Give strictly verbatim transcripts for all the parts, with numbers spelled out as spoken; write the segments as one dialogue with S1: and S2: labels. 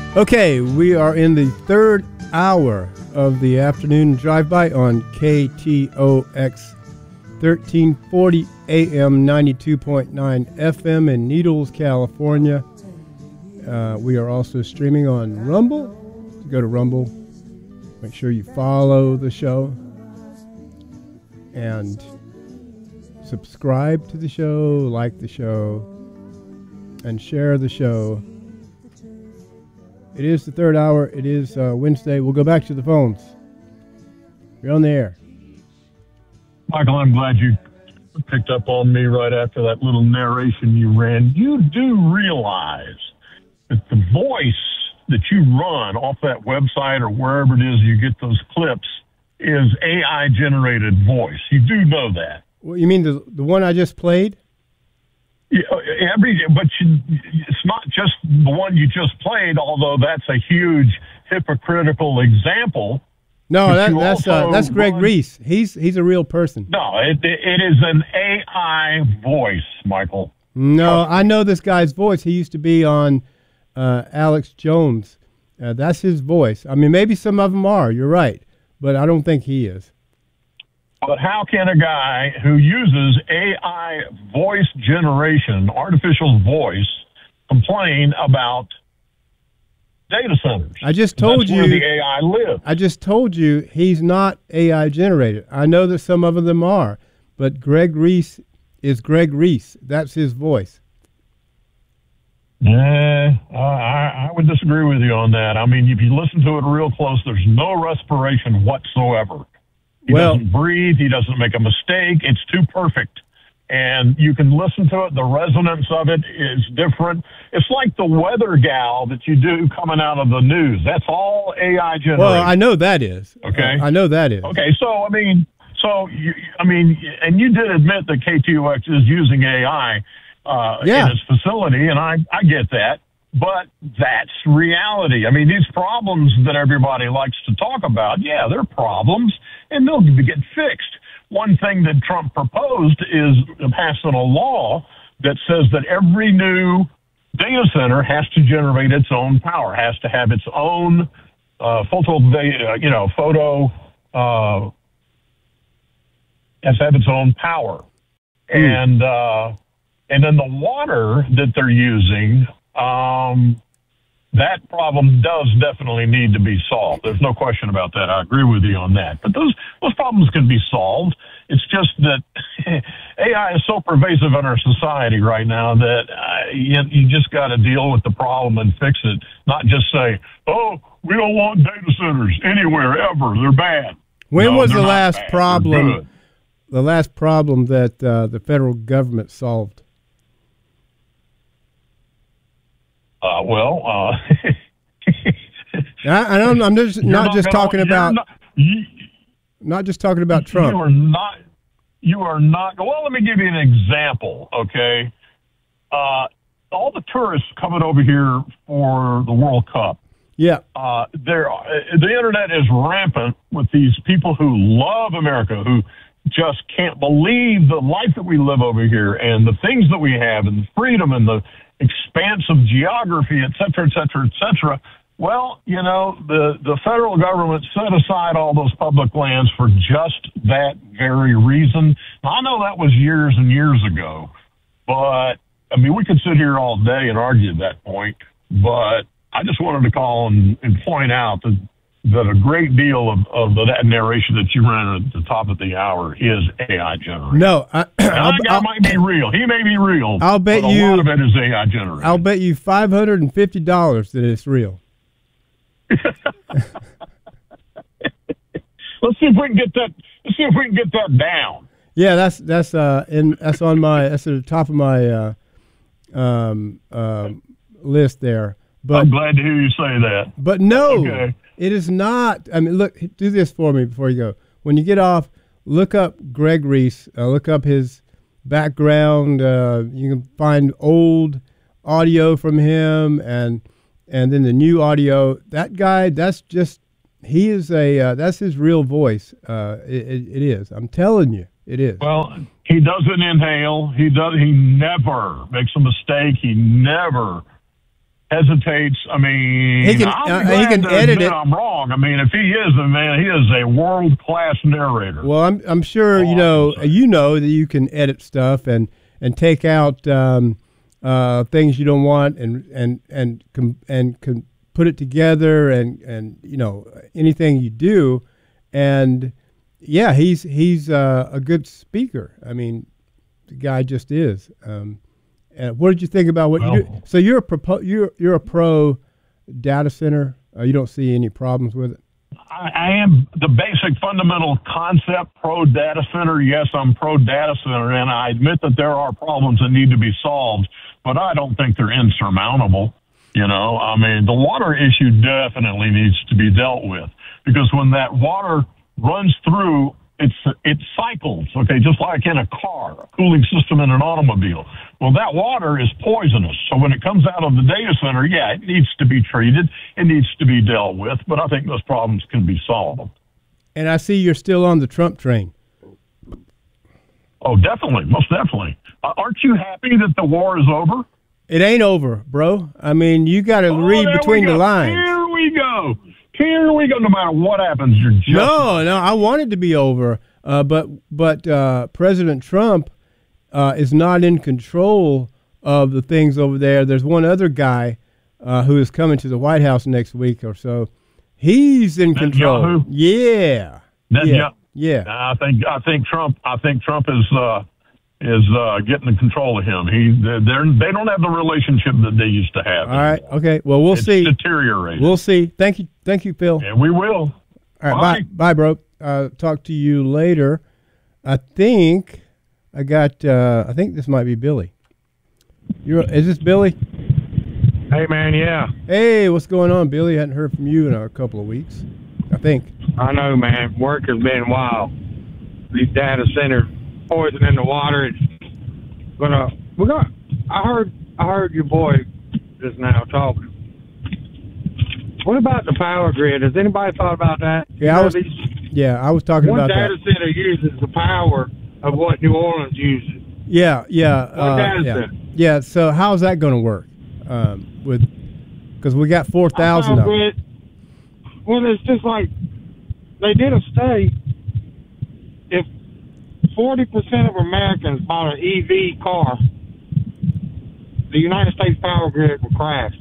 S1: Okay, we are in the third hour of the afternoon drive-by on K T O X thirteen forty A M ninety-two point nine F M in Needles, California. Uh, we are also streaming on Rumble. Go to Rumble. Make sure you follow the show and subscribe to the show, like the show, and share the show. It is the third hour. It is uh, Wednesday. We'll go back to the phones. You're on the air.
S2: Michael, I'm glad you picked up on me right after that little narration you ran. You do realize that the voice that you run off that website or wherever it is you get those clips is A I-generated voice. You do know that.
S1: Well, you mean the the one I just played?
S2: Yeah, every, but you, it's not just the one you just played, although that's a huge hypocritical example.
S1: No, that, that's uh, that's Greg run, Reese. He's he's a real person.
S2: No, it, it is an A I voice, Michael.
S1: No, I know this guy's voice. He used to be on uh, Alex Jones. Uh, that's his voice. I mean, maybe some of them are. You're right, but I don't think he is.
S2: But how can a guy who uses A I voice generation, artificial voice, complain about data centers?
S1: I just told
S2: That's
S1: you
S2: where the A I lives.
S1: I just told you he's not A I generated. I know that some of them are, but Greg Reese is Greg Reese. That's his voice.
S2: Yeah, uh, I, I would disagree with you on that. I mean, if you listen to it real close, there's no respiration whatsoever. He
S1: well,
S2: doesn't breathe. He doesn't make a mistake. It's too perfect. And you can listen to it. The resonance of it is different. It's like the weather gal that you do coming out of the news. That's all A I generated.
S1: Well, I know that is.
S2: Okay.
S1: Uh, I know that is.
S2: Okay. So, I mean, so, you, I mean, and you did admit that K T O X is using A I uh,
S1: yeah.
S2: in its facility, and I, I get that. But that's reality. I mean, these problems that everybody likes to talk about, yeah, they're problems, and they'll get fixed. One thing that Trump proposed is passing a law that says that every new data center has to generate its own power, has to have its own uh, photo, you know, photo, uh, has to have its own power. Mm. And, uh, and then the water that they're using, um, that problem does definitely need to be solved. There's no question about that. I agree with you on that. But those those problems can be solved. It's just that A I is so pervasive in our society right now that uh, you, you just got to deal with the problem and fix it, not just say, oh, we don't want data centers anywhere ever. They're bad.
S1: When
S2: no,
S1: was the last
S2: bad.
S1: problem, the last problem that uh, the federal government solved?
S2: Uh, well, uh,
S1: I, I don't, I'm just not, not just gonna, talking about,
S2: not, you,
S1: not just talking about Trump.
S2: You are not, you are not, well, let me give you an example, okay? Uh, all the tourists coming over here for the World Cup.
S1: Yeah.
S2: Uh, there, the internet is rampant with these people who love America, who just can't believe the life that we live over here and the things that we have and the freedom and the expanse of geography, et cetera, et cetera, et cetera. Well, you know, the, the federal government set aside all those public lands for just that very reason. Now, I know that was years and years ago, but, I mean, we could sit here all day and argue that point, but I just wanted to call and, and point out that that a great deal of, of that narration that you ran at the top of the hour is A I generated.
S1: No, I,
S2: that guy might be real. He may be real.
S1: I'll bet
S2: but
S1: you.
S2: A lot of it is A I generated.
S1: I'll bet you five hundred and fifty dollars that it's real.
S2: Let's see if we can get that. Let's see if we can get that down.
S1: Yeah, that's that's uh, in that's on my that's at the top of my uh, um, uh, list there. But
S2: I'm glad to hear you say that.
S1: But no.
S2: Okay.
S1: It is not. I mean, look, do this for me before you go. When you get off, look up Greg Reese. Uh, look up his background. Uh, you can find old audio from him and and then the new audio. That guy, that's just, he is a, uh, that's his real voice. Uh, it, it, it is. I'm telling you, it is.
S2: Well, he doesn't inhale. He does. He never makes a mistake. He never hesitates. I mean,
S1: He can-
S2: I'm
S1: uh,
S2: glad
S1: he can
S2: to
S1: edit
S2: admit
S1: it.
S2: I'm wrong. I mean, if he is a man, he is a world-class narrator.
S1: Well, I'm I'm sure
S2: Oh,
S1: you
S2: I
S1: know
S2: can say.
S1: you know that you can edit stuff and and take out um, uh, things you don't want and and and com- and com- put it together and and you know anything you do, and yeah, he's he's uh, a good speaker. I mean, the guy just is. Um, and what did you think about what you do?
S2: Well-
S1: So you're a propo- you're you're a pro data center. Uh, you don't see any problems with it.
S2: I, I am the basic fundamental concept pro data center. Yes, I'm pro data center, and I admit that there are problems that need to be solved, but I don't think they're insurmountable. You know, I mean, the water issue definitely needs to be dealt with because when that water runs through, it's it cycles, okay, just like in a car, a cooling system in an automobile. Well, that water is poisonous. So when it comes out of the data center, yeah, it needs to be treated. It needs to be dealt with. But I think those problems can be solved.
S1: And I see you're still on the Trump train.
S2: Oh, definitely. Most definitely. Uh, aren't you happy that the war is over?
S1: It ain't over, bro. I mean, you got to
S2: Oh,
S1: read
S2: there
S1: between
S2: we
S1: the
S2: go.
S1: lines.
S2: Here we go. Here we go. No matter what happens, you're just
S1: No, no, I want it to be over, uh, but but uh, President Trump uh, is not in control of the things over there. There's one other guy uh, who is coming to the White House next week or so. He's in control.
S2: Netanyahu?
S1: Yeah,
S2: That-
S1: yeah,
S2: yeah.
S1: yeah.
S2: I think I think Trump I think Trump is uh, is uh, getting in control of him. He they're they don't have the relationship that they used to have.
S1: All right, okay. Well, we'll
S2: It's
S1: see.
S2: deteriorated.
S1: We'll see. Thank you, thank you, Phil.
S2: and we will.
S1: All right, bye, bye, bro. Uh, talk to you later. I think I got. Uh, I think this might be Billy. You're, is this Billy?
S3: Hey, man, yeah.
S1: Hey, what's going on, Billy? Hadn't heard from you in a couple of weeks. I think.
S3: I know, man. Work has been wild. These data centers poisoning the water. It's gonna. We're gonna. I heard. I heard your boy just now talking. What about the power grid? Has anybody thought about that?
S1: Yeah,
S3: You
S1: I
S3: know,
S1: was.
S3: these-
S1: Yeah, I was talking
S3: one
S1: about
S3: data
S1: that.
S3: center uses the power of what New Orleans uses.
S1: Yeah, yeah, uh,
S3: data
S1: yeah,
S3: center.
S1: yeah. So how's that going to work? Um, with because we got four thousand
S3: Power
S1: of them.
S3: grid. Well, it's just like they did a study. If forty percent of Americans bought an E V car, the United States power grid would crash.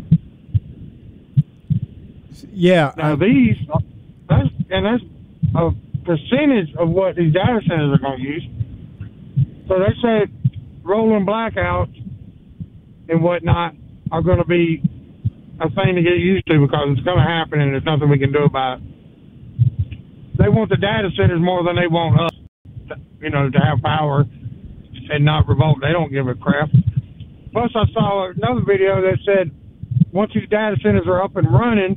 S1: Yeah,
S3: Now
S1: I-
S3: these, that's, and that's a percentage of what these data centers are going to use. So they said rolling blackouts and whatnot are going to be a thing to get used to because it's going to happen and there's nothing we can do about it. They want the data centers more than they want us, to, you know, to have power and not revolt. They don't give a crap. Plus, I saw another video that said once these data centers are up and running,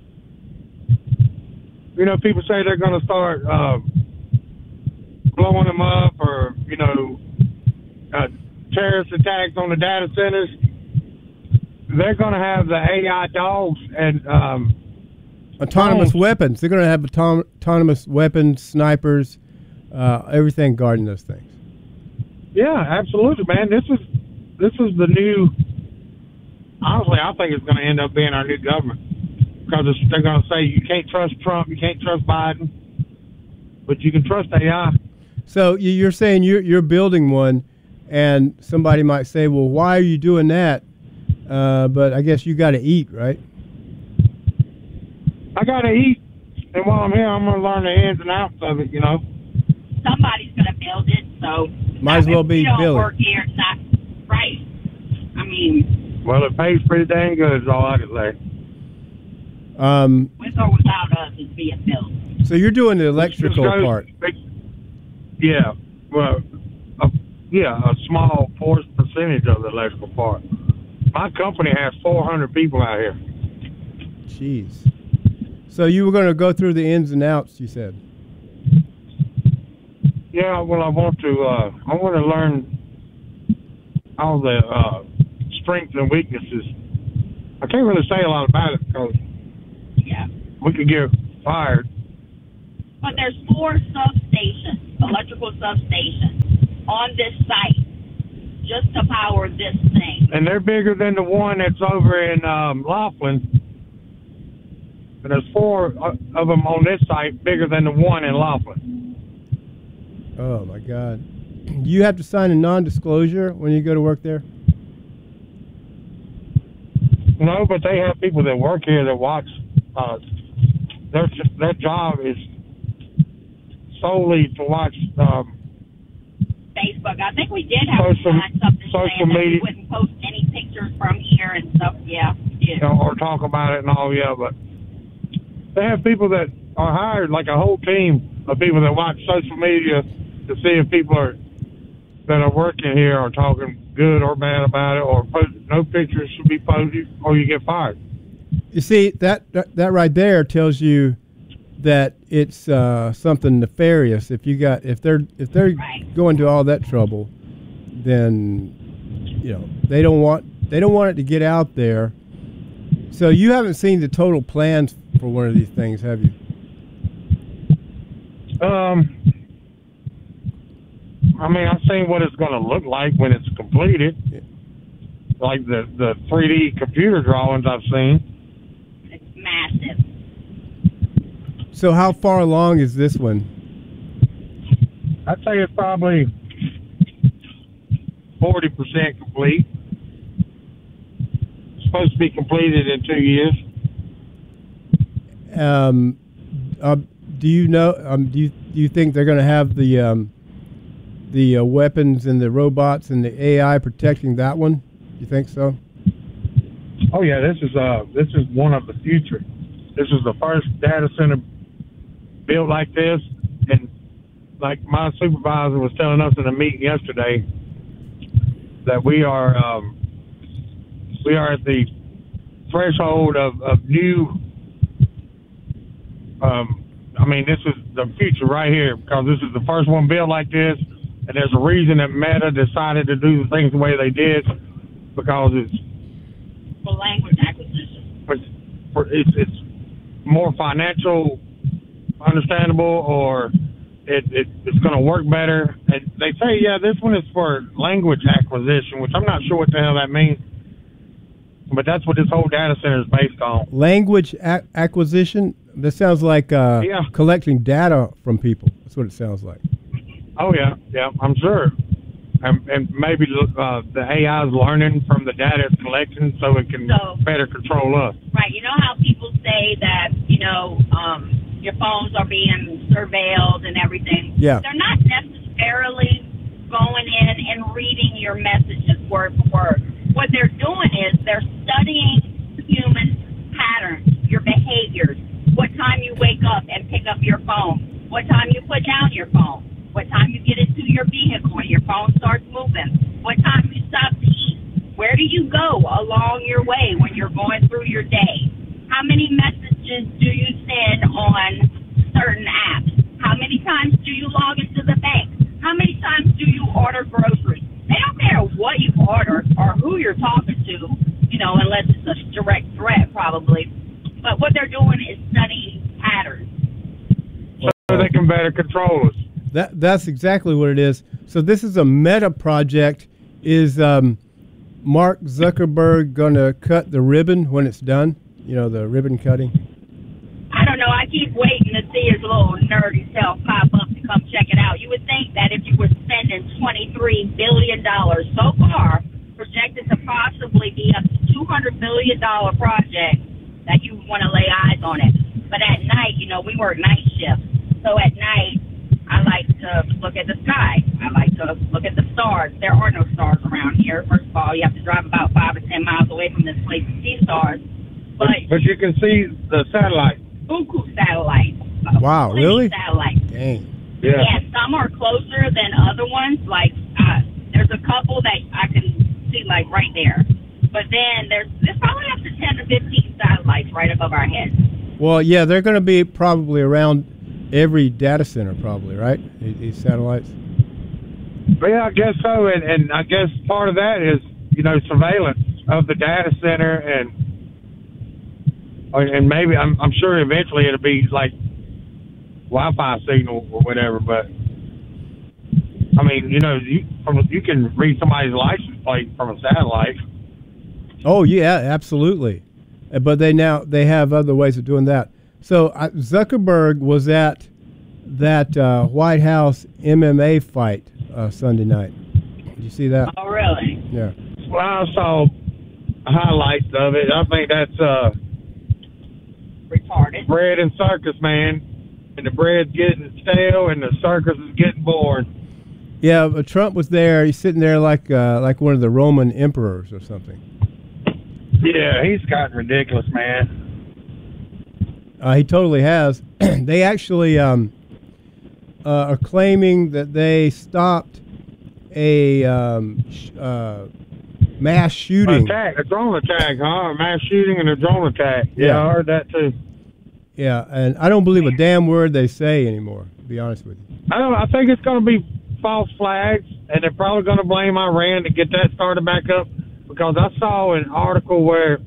S3: you know, people say they're going to start uh, blowing them up or, you know, uh, terrorist attacks on the data centers. They're going to have the A I dogs and um,
S1: autonomous
S3: drones.
S1: weapons. They're going to have autom- autonomous weapons, snipers, uh, everything guarding those things.
S3: Yeah, absolutely, man. This is this is the new. Honestly, I think it's going to end up being our new government because it's, they're going to say you can't trust Trump, you can't trust Biden, but you can trust A I.
S1: So you- you're saying you're you're building one, and somebody might say, "Well, why are you doing that?" Uh, but I guess you got to eat, right?
S3: I got to eat, and while I'm here, I'm going to learn the ins and outs of it. You know.
S4: Somebody's going to build it, so
S1: Might as well
S4: if
S1: be
S4: we don't
S1: Billy.
S4: work here, it's not right. I mean,
S3: Well, it pays pretty dang good, is all I can say.
S1: Um,
S4: with or without us, it's being built.
S1: so you're doing the electrical
S3: Just goes-
S1: part.
S3: Yeah, well, a, yeah, a small portion percentage of the electrical part. My company has four hundred people out here.
S1: Jeez. So you were going to go through the ins and outs, you said.
S3: Yeah, well, I want to. Uh, I want to learn all the uh, strengths and weaknesses. I can't really say a lot about it because
S4: Yeah.
S3: we could get fired.
S4: But there's four substations, electrical substations, on this site. just to power this thing.
S3: And they're bigger than the one that's over in um, Laughlin. And there's four of them on this site, bigger than the one in Laughlin.
S1: Oh, my God. You have to sign a non-disclosure when you go to work there?
S3: No, but they have people that work here that watch. Uh, their, their job is solely to watch um,
S4: Facebook. I think we did have
S3: social,
S4: to sign something
S3: social
S4: saying that
S3: media.
S4: we wouldn't post any pictures from here and stuff. Yeah, yeah.
S3: You know, or talk about it and all, yeah, but they have people that are hired, like a whole team of people that watch social media to see if people are that are working here are talking good or bad about it, or post, no pictures should be posted, or you get fired.
S1: You see, that, that, that right there tells you that it's uh, something nefarious. If you got, if they're if they're
S4: Right.
S1: going to all that trouble, then you know they don't want they don't want it to get out there. So you haven't seen the total plans for one of these things, have you?
S3: Um, I mean, I've seen what it's going to look like when it's completed,
S1: Yeah.
S3: like the the three D computer drawings I've seen.
S4: It's massive.
S1: So how far along is this one?
S3: I'd say it's probably forty percent complete. It's supposed to be completed in two years.
S1: Um, uh, do you know? Um, do you do you think they're going to have the um, the uh, weapons and the robots and the A I protecting that one? You think so?
S3: Oh yeah, this is uh this is one of the future. This is the first data center built like this, and like my supervisor was telling us in a meeting yesterday that we are um, we are at the threshold of, of new. Um, I mean, this is the future right here, because this is the first one built like this, and there's a reason that Meta decided to do the things the way they did, because it's
S4: For language acquisition.
S3: it's it's, it's more financial, understandable, or it, it it's going to work better. And they say, yeah, this one is for language acquisition, which I'm not sure what the hell that means, but that's what this whole data center is based on.
S1: Language ac- acquisition. That sounds like uh,
S3: Yeah.
S1: collecting data from people. That's what it sounds like.
S3: Oh yeah, yeah, I'm sure. And, and maybe uh, the A I is learning from the data it's collecting, so it can
S4: So-
S3: better control us.
S4: Right. You know how people say that, you know, um, your phones are being surveilled and everything?
S1: Yeah.
S4: They're not necessarily going in and reading your messages word for word. What they're doing is they're studying human patterns, your behaviors, what time you wake up and pick up your phone, what time you put down your phone, what time you get into your vehicle when your phone starts moving, what time you stop to eat, where do you go along your way when you're going through your day, how many messages do you send on certain apps, how many times do you log into the bank, how many times do you order groceries. They don't care what you order or who you're talking to, you know, unless it's a direct threat probably. But what they're doing is studying patterns.
S3: So they can better control us.
S1: That that's exactly what it is. So this is a meta project. Is um, Mark Zuckerberg going to cut the ribbon when it's done? You know, the ribbon cutting.
S4: I don't know. I keep waiting to see his little nerdy self pop up to come check it out. You would think that if you were spending twenty-three billion dollars so far, projected to possibly be a two hundred billion dollars project, that you want to lay eyes on it. But at night, you know, we work night shifts. So at night, I like to look at the sky. I like to look at the stars. There are no stars around here. First of all, you have to drive about five or ten miles away from this place to see stars. But,
S3: But you can see the satellite.
S4: buku satellites.
S1: Wow,
S4: Plenty
S1: really?
S4: Satellites.
S1: Dang.
S3: Yeah.
S4: Yeah, some are closer than other ones. Like, uh, there's a couple that I can see, like, right there. But then there's, there's probably up to ten to fifteen satellites right above our heads.
S1: Well, yeah, they're going to be probably around every data center, probably, right? These, these satellites.
S3: Yeah, I guess so. And, and I guess part of that is, you know, surveillance of the data center, and and maybe I'm, I'm sure eventually it'll be like Wi-Fi signal or whatever. But I mean, you know, you from you can read somebody's license plate from a satellite.
S1: Oh yeah, absolutely. Uh, But they now they have other ways of doing that. So uh, Zuckerberg was at that uh, White House M M A fight uh, Sunday night. Did you see that?
S4: Oh, really?
S1: Yeah.
S3: Well, I saw highlights of it. I think that's uh,
S4: Retarded.
S3: bread and circus, man. And the bread's getting stale, and the circus is getting boring.
S1: Yeah, but Trump was there. He's sitting there like uh, like one of the Roman emperors or something.
S3: Yeah, he's gotten ridiculous, man.
S1: Uh, he totally has. They actually um, uh, are claiming that they stopped a um, sh- uh, mass shooting.
S3: Attack, a drone attack, huh? A mass shooting and a drone attack. Yeah,
S1: Yeah.
S3: I heard that too.
S1: Yeah, and I don't believe a damn word they say anymore, to be honest with you.
S3: I don't. I think it's going to be false flags, and they're probably going to blame Iran to get that started back up. Because I saw an article where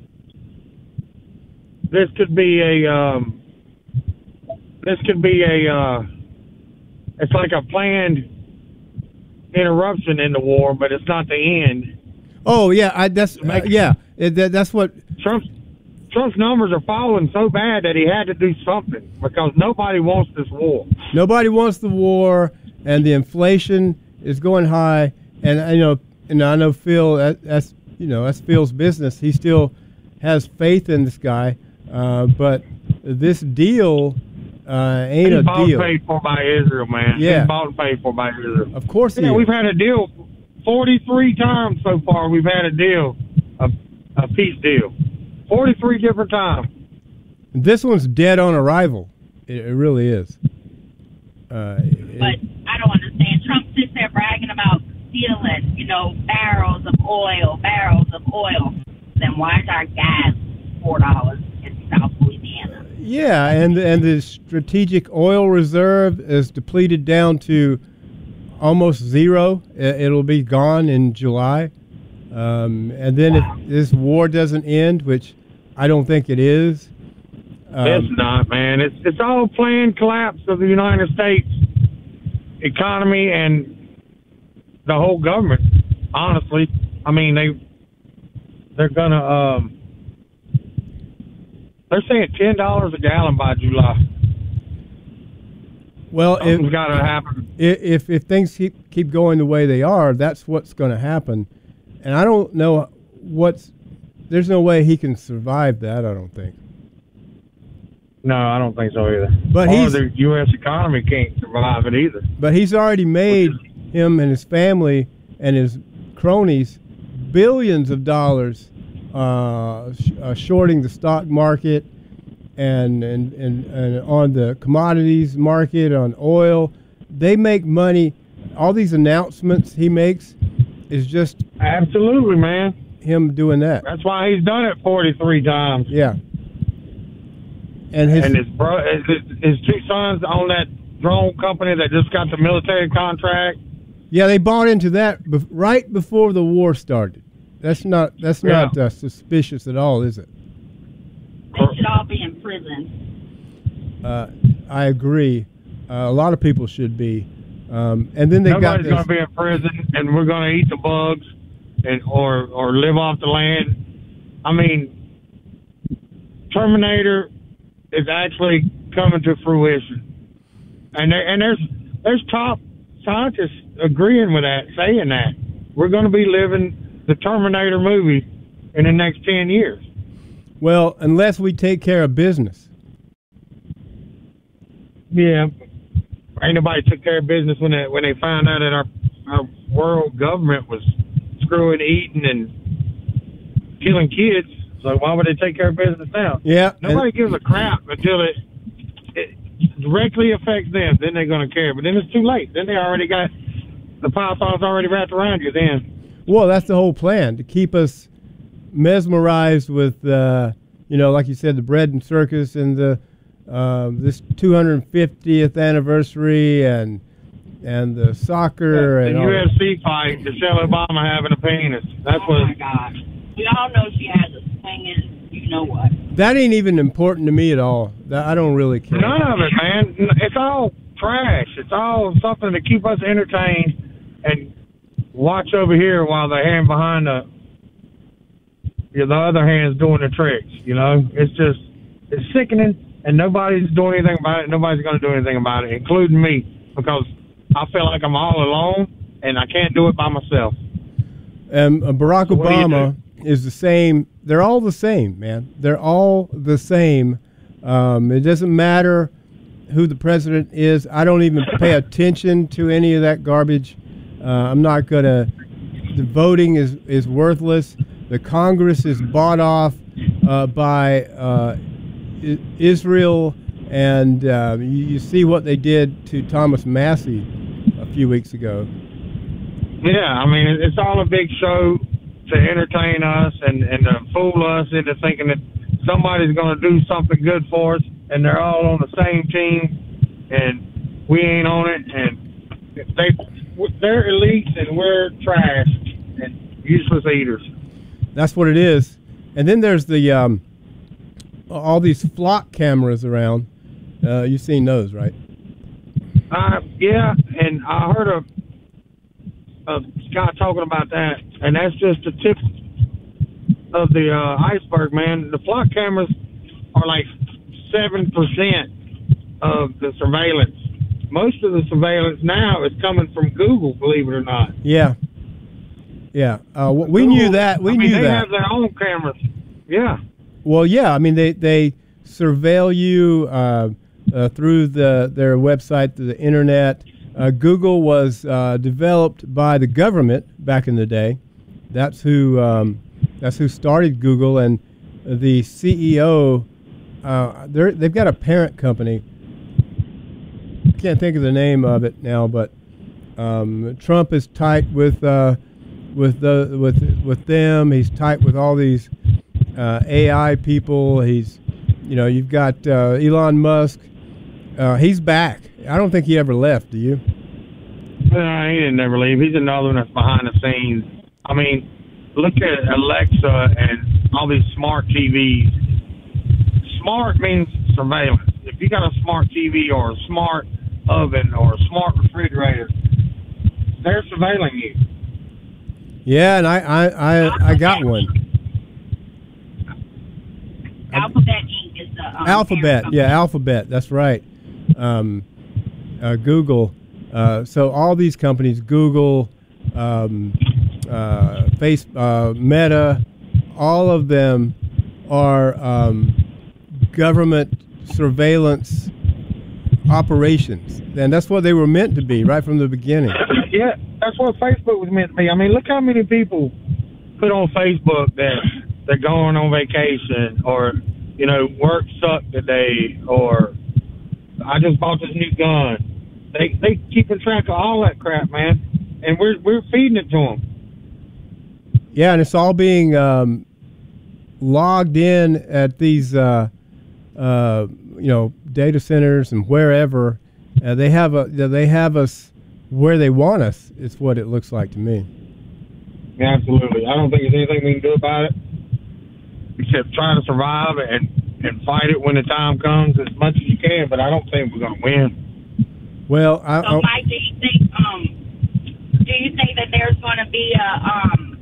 S3: this could be a um, this could be a uh, it's like a planned interruption in the war, but it's not the end.
S1: Oh yeah, I, that's uh, yeah, it, that, that's what.
S3: Trump's Trump's numbers are falling so bad that he had to do something because nobody wants this war.
S1: Nobody wants the war, and the inflation is going high, and you know. And I know Phil, that, that's, you know, that's Phil's business. He still has faith in this guy. Uh, but this deal uh, ain't
S3: He's
S1: a
S3: bought
S1: deal.
S3: and paid for by Israel, man.
S1: Yeah.
S3: He's bought and paid for by Israel.
S1: Of course he
S3: Yeah,
S1: is.
S3: we've had a deal forty-three times so far. We've had a deal, a, a peace deal. forty-three different times.
S1: This one's dead on arrival. It, it really is. Uh, it-
S4: But I don't understand. Trump sits there bragging about stealing, you know, barrels of oil, barrels of oil. Then why is our gas four dollars in South Louisiana?
S1: Yeah, and and the strategic oil reserve is depleted down to almost zero. I- It'll be gone in July. Um, and then if this war doesn't end, which I don't think it is. Um,
S3: It's not, man. It's it's all planned collapse of the United States economy and the whole government. Honestly, I mean they they're gonna um they're saying ten dollars a gallon by July.
S1: well, if,
S3: Something's got to happen.
S1: if if things keep keep going the way they are, that's what's going to happen. And I don't know what's. There's no way he can survive that. I don't think.
S3: No, I don't think so either.
S1: But
S3: or
S1: he's-
S3: the U S economy can't survive it either.
S1: But he's already made him and his family and his cronies billions of dollars uh, sh- uh, shorting the stock market and, and, and, and on the commodities market, on oil. They make money. All these announcements he makes is just
S3: Absolutely, man.
S1: him doing that.
S3: That's why he's done it forty-three times.
S1: Yeah. And his,
S3: And his bro, his, his two sons own that drone company that just got the military contract.
S1: yeah, they bought into that bef- right before the war started. That's not that's
S3: Yeah.
S1: not uh, suspicious at all, is it?
S4: They should all be in prison.
S1: Uh, I agree. Uh, a lot of people should be. Um, and then they
S3: Nobody's
S1: got
S3: going
S1: this.
S3: to be in prison, and we're going to eat the bugs, and or or live off the land. I mean, Terminator is actually coming to fruition, and there, and there's there's top scientists agreeing with that, saying that we're going to be living the Terminator movie in the next ten years.
S1: Well, unless we take care of business.
S3: Yeah, ain't nobody took care of business when they when they found out that our our world government was screwing, eating, and killing kids. So why would they take care of business now?
S1: Yeah.
S3: Nobody
S1: and-
S3: gives a crap until it it directly affects them. Then they're going to care. But then it's too late. Then they already got the pythons already wrapped around you. Then
S1: well, that's the whole plan, to keep us mesmerized with, uh, you know, like you said, the bread and circus and the uh, this two hundred fiftieth anniversary and and the soccer
S3: the
S1: and all
S3: U F
S1: that.
S3: C fight, Michelle Obama having a penis. That's
S4: Oh
S3: what.
S4: my God. We all know she has a swinging, you know what.
S1: That ain't even important to me at all. That, I don't really care.
S3: None of it, man. It's all trash. It's all something to keep us entertained and watch over here while the hand behind the you know, the other hand's doing the tricks. You know, it's just it's sickening, and nobody's doing anything about it. Nobody's going to do anything about it, including me, because I feel like I'm all alone and I can't do it by myself.
S1: And uh, Barack
S3: So what do you
S1: Obama is the same. They're all the same, man. They're all the same. Um, it doesn't matter who the president is. I don't even pay attention to any of that garbage. Uh, I'm not going to. The voting is, is worthless. The Congress is bought off uh, by uh, I- Israel, and uh, you, you see what they did to Thomas Massey a few weeks ago.
S3: Yeah, I mean, it- it's all a big show to entertain us and, and to fool us into thinking that somebody's going to do something good for us, and they're all on the same team, and we ain't on it, and they, they're elites and we're trash and useless eaters.
S1: That's what it is. And then there's the um, all these flock cameras around. Uh, you've seen those, right?
S3: Uh, yeah, and I heard a, a guy talking about that, and that's just the tip of the uh, iceberg, man. The flock cameras are like seven percent of the surveillance. Most of the surveillance now is coming from Google, believe it or not.
S1: Yeah. Yeah. Uh, w- we
S3: Google,
S1: knew that. We
S3: I mean,
S1: knew
S3: they
S1: that.
S3: have their own cameras. Yeah.
S1: Well, yeah. I mean, they they surveil you uh, uh, through the their website, through the internet. Uh, Google was uh, developed by the government back in the day. That's who um, that's who started Google, and the C E O. Uh, they're, they've got a parent company. I can't think of the name of it now, but um, Trump is tight with uh, with the with with them. He's tight with all these uh, A I people. He's, you know, you've got uh, Elon Musk. Uh, he's back. I don't think he ever left. Do you?
S3: Uh, he didn't never leave. He's another one that's behind the scenes. I mean, look at Alexa and all these smart T Vs. Smart means surveillance. If you got a smart T V or a smart oven or a smart refrigerator, they're surveilling you.
S1: Yeah, and I I, I, I got one.
S4: Alphabet Incorporated is the um,
S1: Alphabet,
S4: parent
S1: yeah,
S4: company.
S1: Alphabet. That's right. Um, uh, Google. Uh, so all these companies, Google, um, uh, Face, uh, Meta, all of them are um, government surveillance operations, and that's what they were meant to be right from the beginning.
S3: Yeah, that's what Facebook was meant to be. I mean, look how many people put on Facebook that they're going on vacation, or, you know, work sucked today, or I just bought this new gun. They they keeping track of all that crap, man, and we're we're feeding it to them.
S1: Yeah, and it's all being um, logged in at these, uh, uh, you know, data centers and wherever. Uh, they have a they have us where they want us. It's what it looks like to me.
S3: Yeah, absolutely. I don't think there's anything we can do about it except try to survive and and fight it when the time comes as much as you can. But I don't think we're gonna win.
S1: Well, I,
S4: So,
S1: I,
S4: Mike, do you think um, do you think that there's going to be a um,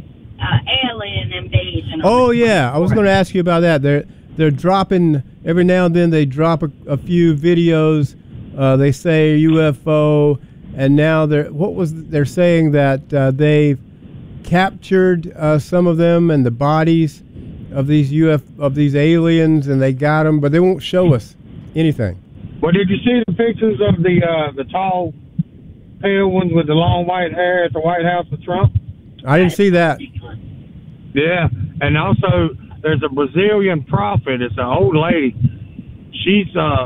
S4: a alien invasion?
S1: oh yeah, I was going to ask you about that. They're they're dropping every now and then. They drop a, a few videos. Uh, they say U F O, and now they're what was they're saying that uh, they've captured uh, some of them and the bodies of these U F of these aliens, and they got them, but they won't show us anything.
S3: Well, did you see the pictures of the uh, the tall, pale ones with the long white hair at the White House with Trump?
S1: I didn't see that.
S3: Yeah, and also there's a Brazilian prophet. It's an old lady. She's uh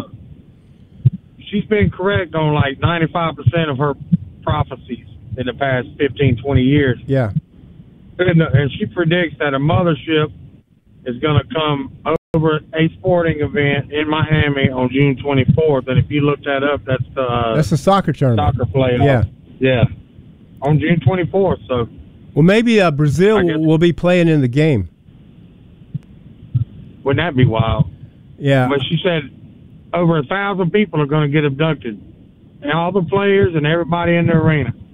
S3: she's been correct on like ninety-five percent of her prophecies in the past fifteen, twenty years.
S1: Yeah.
S3: And, uh, and she predicts that a mothership is going to come over a sporting event in Miami on June twenty-fourth. And if you look that up, that's the uh,
S1: That's the soccer tournament.
S3: soccer playoff.
S1: Yeah.
S3: Yeah. On June twenty-fourth. So,
S1: Well, maybe uh, Brazil
S3: I guess-
S1: will be playing in the game.
S3: wouldn't that be wild?
S1: Yeah.
S3: But she said over a thousand people are going to get abducted. and all the players and everybody in the arena.